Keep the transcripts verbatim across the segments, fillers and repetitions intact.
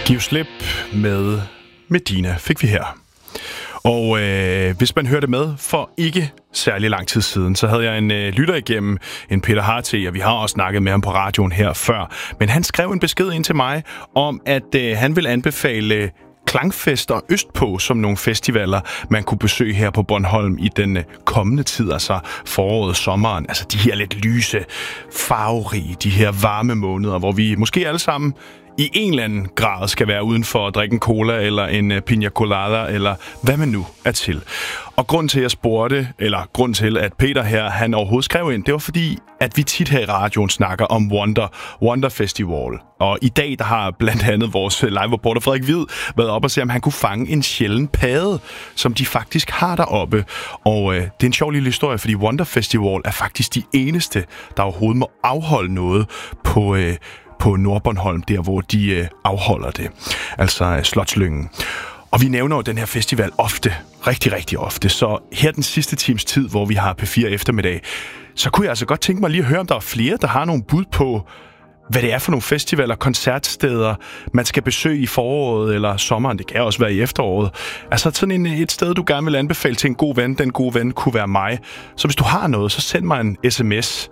Giv slip med Medina fik vi her. Og øh, hvis man hørte med for ikke særlig lang tid siden, så havde jeg en øh, lytter igennem, en Peter Harteg, og vi har også snakket med ham på radioen her før. Men han skrev en besked ind til mig om, at øh, han vil anbefale klangfester østpå som nogle festivaler, man kunne besøge her på Bornholm i den kommende tid, altså foråret, sommeren. Altså de her lidt lyse, farverige, de her varme måneder, hvor vi måske alle sammen i en eller anden grad skal være uden for at drikke en cola eller en piña colada, eller hvad man nu er til. Og grund til, at jeg spurgte, eller grund til, at Peter her, han overhovedet skrev ind, det var fordi, at vi tit her i radioen snakker om Wonder, Wonder Festival. Og i dag, der har blandt andet vores live-reporter Frederik Hvid været op og se, om han kunne fange en sjælden padde, som de faktisk har deroppe. Og øh, det er en sjov lille historie, fordi Wonder Festival er faktisk de eneste, der overhovedet må afholde noget på øh, på Nordbornholm, der hvor de øh, afholder det. Altså øh, Slotslyngen. Og vi nævner jo den her festival ofte, rigtig, rigtig ofte. Så her den sidste times tid, hvor vi har P fire eftermiddag, så kunne jeg altså godt tænke mig lige at høre, om der er flere, der har nogle bud på, hvad det er for nogle festivaler, koncertsteder, man skal besøge i foråret eller sommeren. Det kan også være i efteråret. Altså sådan en, et sted, du gerne vil anbefale til en god ven. Den gode ven kunne være mig. Så hvis du har noget, så send mig en sms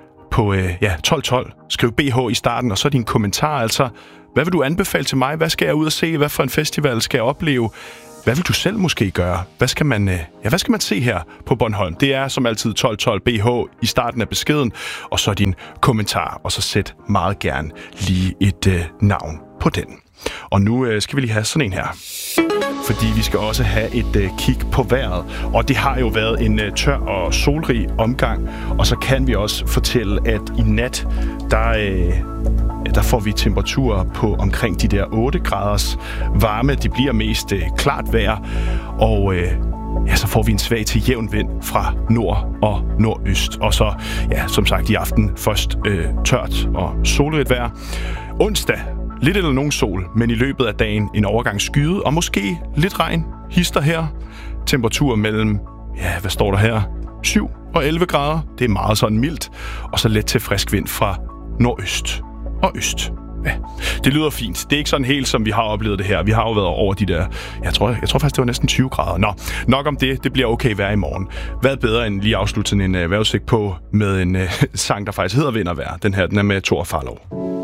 på øh, ja, tolv tolv. Skriv B H i starten, og så din kommentar. Altså, hvad vil du anbefale til mig? Hvad skal jeg ud og se? Hvad for en festival skal jeg opleve? Hvad vil du selv måske gøre? Hvad skal man, øh, ja, hvad skal man se her på Bornholm? Det er som altid tolv tolv B H i starten af beskeden, og så din kommentar. Og så sæt meget gerne lige et øh, navn på den. Og nu øh, skal vi lige have sådan en her. Fordi vi skal også have et øh, kig på vejret. Og det har jo været en øh, tør og solrig omgang. Og så kan vi også fortælle, at i nat, der, øh, der får vi temperaturer på omkring de der otte graders varme. Det bliver mest øh, klart vejr. Og øh, ja, så får vi en svag til jævn vind fra nord og nordøst. Og så, ja, som sagt i aften først øh, tørt og solrigt vejr. Onsdag, lidt eller nogen sol, men i løbet af dagen en overgang skyet, og måske lidt regn, hister her. Temperatur mellem, ja, hvad står der her? syv og elleve grader. Det er meget sådan mildt. Og så let til frisk vind fra nordøst og øst. Ja, det lyder fint. Det er ikke sådan helt, som vi har oplevet det her. Vi har jo været over de der, jeg tror, jeg tror faktisk, det var næsten tyve grader. Nå, nok om det. Det bliver okay vejr i morgen. Hvad bedre end lige afslutte sådan en uh, vejrudsigt på med en uh, sang, der faktisk hedder Vind og Vejr. Den her, den er med Thor Farlov.